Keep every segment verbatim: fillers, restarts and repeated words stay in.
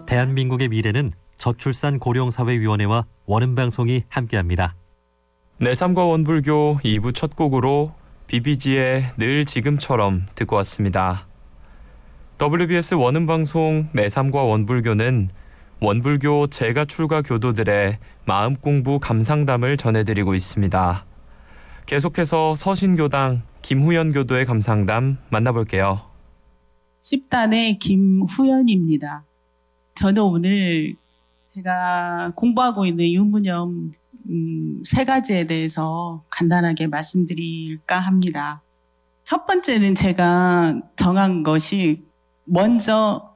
대한민국의 미래는 저출산 고령사회위원회와 원음방송이 함께합니다. 내삼과 원불교 이 부 첫 곡으로 비비지의 늘 지금처럼 듣고 왔습니다. 더블유비에스 원음방송 내삼과 원불교는 원불교 재가 출가 교도들의 마음공부 감상담을 전해드리고 있습니다. 계속해서 서신교당 김후연 교도의 감상담 만나볼게요. 십 단의 김후연입니다. 저는 오늘 제가 공부하고 있는 유무념 음, 세 가지에 대해서 간단하게 말씀드릴까 합니다. 첫 번째는 제가 정한 것이 먼저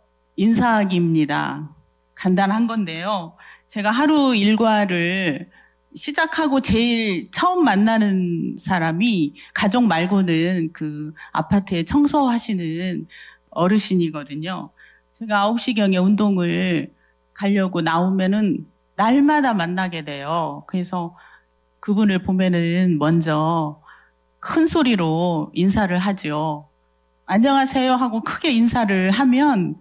인사하기입니다. 간단한 건데요. 제가 하루 일과를 시작하고 제일 처음 만나는 사람이 가족 말고는 그 아파트에 청소하시는 어르신이거든요. 제가 아홉 시경에 운동을 가려고 나오면은 날마다 만나게 돼요. 그래서 그분을 보면은 먼저 큰 소리로 인사를 하죠. 안녕하세요 하고 크게 인사를 하면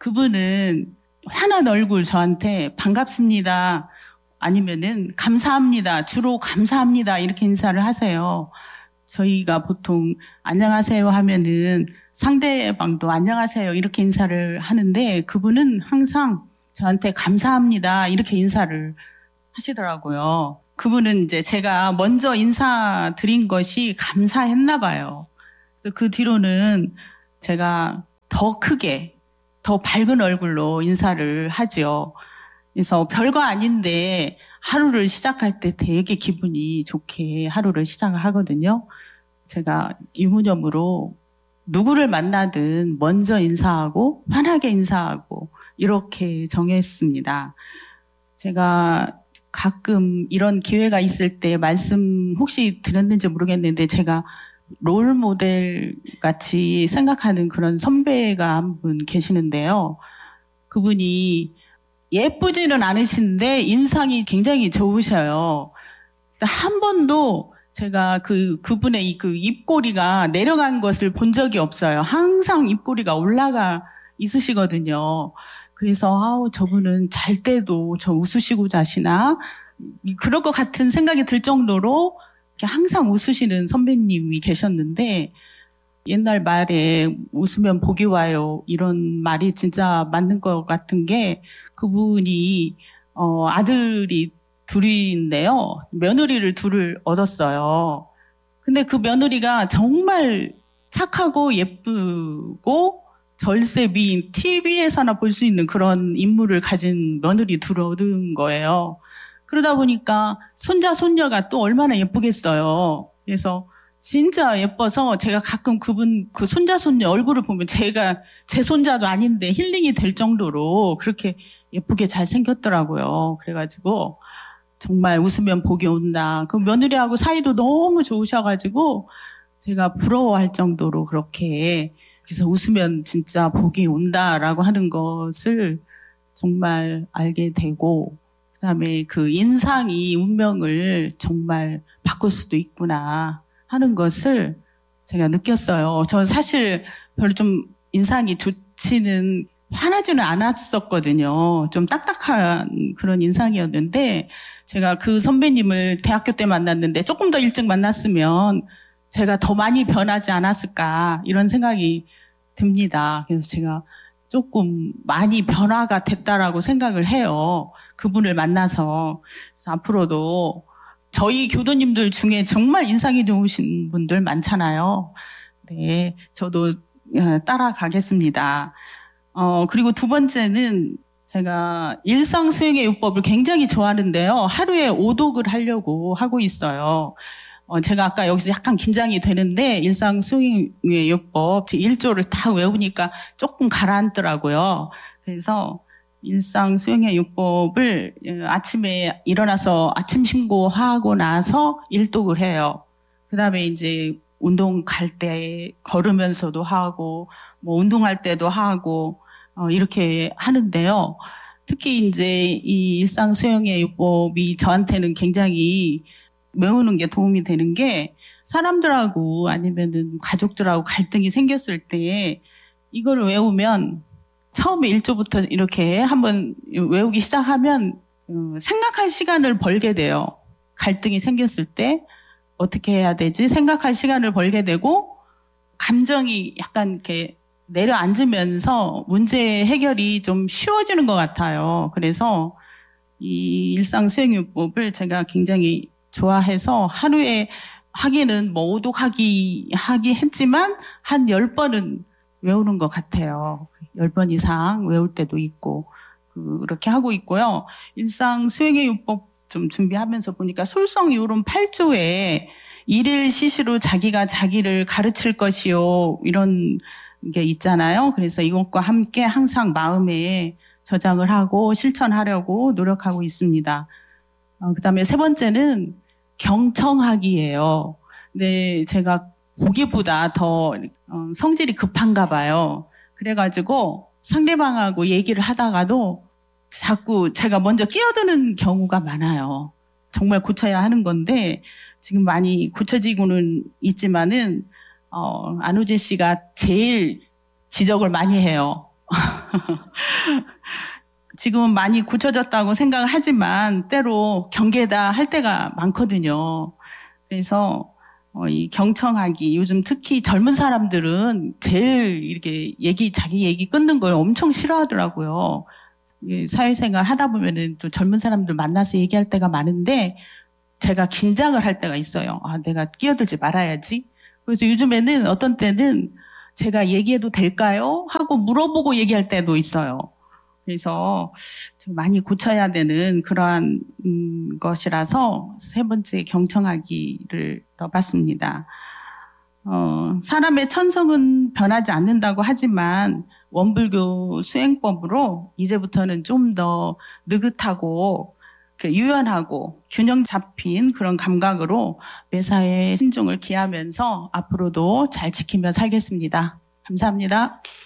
그분은 환한 얼굴 저한테 반갑습니다. 아니면은 감사합니다. 주로 감사합니다. 이렇게 인사를 하세요. 저희가 보통 안녕하세요 하면은 상대방도 안녕하세요 이렇게 인사를 하는데 그분은 항상 저한테 감사합니다 이렇게 인사를 하시더라고요. 그분은 이제 제가 먼저 인사드린 것이 감사했나 봐요. 그래서 그 뒤로는 제가 더 크게 더 밝은 얼굴로 인사를 하죠. 그래서 별거 아닌데 하루를 시작할 때 되게 기분이 좋게 하루를 시작을 하거든요. 제가 유무념으로 누구를 만나든 먼저 인사하고 환하게 인사하고 이렇게 정했습니다. 제가 가끔 이런 기회가 있을 때 말씀 혹시 드렸는지 모르겠는데 제가 롤 모델 같이 생각하는 그런 선배가 한 분 계시는데요. 그분이 예쁘지는 않으신데 인상이 굉장히 좋으셔요. 한 번도 제가 그, 그분의 그 입꼬리가 내려간 것을 본 적이 없어요. 항상 입꼬리가 올라가 있으시거든요. 그래서, 아우, 저분은 잘 때도 저 웃으시고 자시나? 그럴 것 같은 생각이 들 정도로 항상 웃으시는 선배님이 계셨는데, 옛날 말에 웃으면 복이 와요. 이런 말이 진짜 맞는 것 같은 게, 그분이, 어, 아들이 둘인데요. 며느리를 둘을 얻었어요. 근데 그 며느리가 정말 착하고 예쁘고 절세 미인, 티비에서나 볼 수 있는 그런 인물을 가진 며느리 둘을 얻은 거예요. 그러다 보니까 손자, 손녀가 또 얼마나 예쁘겠어요. 그래서 진짜 예뻐서 제가 가끔 그분, 그 손자, 손녀 얼굴을 보면 제가 제 손자도 아닌데 힐링이 될 정도로 그렇게 예쁘게 잘 생겼더라고요. 그래가지고 정말 웃으면 복이 온다. 그 며느리하고 사이도 너무 좋으셔가지고 제가 부러워할 정도로 그렇게 그래서 웃으면 진짜 복이 온다라고 하는 것을 정말 알게 되고 그다음에 그 인상이 운명을 정말 바꿀 수도 있구나 하는 것을 제가 느꼈어요. 저 사실 별로 좀 인상이 좋지는 화나지는 않았었거든요. 좀 딱딱한 그런 인상이었는데 제가 그 선배님을 대학교 때 만났는데 조금 더 일찍 만났으면 제가 더 많이 변하지 않았을까 이런 생각이 듭니다. 그래서 제가 조금 많이 변화가 됐다라고 생각을 해요. 그분을 만나서. 그래서 앞으로도 저희 교도님들 중에 정말 인상이 좋으신 분들 많잖아요. 네, 저도 따라가겠습니다. 어, 그리고 두 번째는 제가 일상 수행의 요법을 굉장히 좋아하는데요. 하루에 오독을 하려고 하고 있어요. 어, 제가 아까 여기서 약간 긴장이 되는데 일상 수행의 요법 제 일 조를 다 외우니까 조금 가라앉더라고요. 그래서 일상 수행의 요법을 아침에 일어나서 아침 신고하고 나서 일독을 해요. 그 다음에 이제 운동 갈 때 걸으면서도 하고 뭐 운동할 때도 하고 어, 이렇게 하는데요. 특히 이제 이 일상 수행의 요법이 저한테는 굉장히 외우는 게 도움이 되는 게 사람들하고 아니면은 가족들하고 갈등이 생겼을 때 이걸 외우면 처음에 일 조부터 이렇게 한번 외우기 시작하면 생각할 시간을 벌게 돼요. 갈등이 생겼을 때 어떻게 해야 되지? 생각할 시간을 벌게 되고 감정이 약간 이렇게 내려앉으면서 문제 해결이 좀 쉬워지는 것 같아요. 그래서 이 일상수행요법을 제가 굉장히 좋아해서 하루에 하기는 뭐 오독하기 하기 했지만 한 열 번은 외우는 것 같아요. 열 번 이상 외울 때도 있고 그렇게 하고 있고요. 일상수행의 요법 좀 준비하면서 보니까 솔성이오론 팔 조에 일일 시시로 자기가 자기를 가르칠 것이요 이런 게 있잖아요. 그래서 이것과 함께 항상 마음에 저장을 하고 실천하려고 노력하고 있습니다. 어, 그다음에 세 번째는 경청하기예요. 근데 제가 보기보다 더 어, 성질이 급한가 봐요. 그래가지고 상대방하고 얘기를 하다가도 자꾸 제가 먼저 끼어드는 경우가 많아요. 정말 고쳐야 하는 건데 지금 많이 고쳐지고는 있지만은 어, 안우진 씨가 제일 지적을 많이 해요. 지금은 많이 고쳐졌다고 생각을 하지만 때로 경계다 할 때가 많거든요. 그래서 어, 이 경청하기, 요즘 특히 젊은 사람들은 제일 이렇게 얘기, 자기 얘기 끊는 걸 엄청 싫어하더라고요. 사회생활 하다 보면은 또 젊은 사람들 만나서 얘기할 때가 많은데 제가 긴장을 할 때가 있어요. 아, 내가 끼어들지 말아야지. 그래서 요즘에는 어떤 때는 제가 얘기해도 될까요? 하고 물어보고 얘기할 때도 있어요. 그래서 좀 많이 고쳐야 되는 그러한 음, 것이라서 세 번째 경청하기를 넣어봤습니다. 어, 사람의 천성은 변하지 않는다고 하지만 원불교 수행법으로 이제부터는 좀 더 느긋하고 유연하고 균형 잡힌 그런 감각으로 매사에 신중을 기하면서 앞으로도 잘 지키며 살겠습니다. 감사합니다.